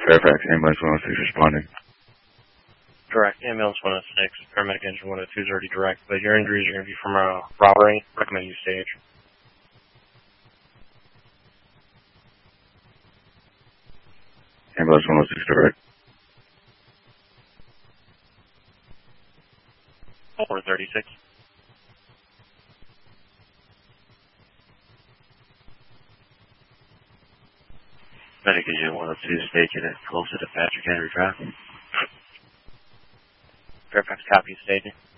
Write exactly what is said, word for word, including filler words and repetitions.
Fairfax, ambulance one oh six responding. Direct, ambulance one oh six, paramedic engine one oh two is already direct, but your injuries are going to be from a robbery. Recommend you stage. Ambulance one oh six direct. four thirty-six. Medic engine one oh two, staging it closer to Patrick Henry Drive. Fairfax, copy, staging.